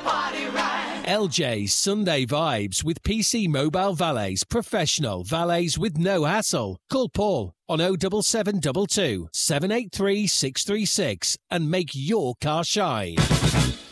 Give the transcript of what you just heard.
LJ's Sunday Vibes with PC Mobile Valets. Professional valets with no hassle. Call Paul on 07722 783 636 and make your car shine.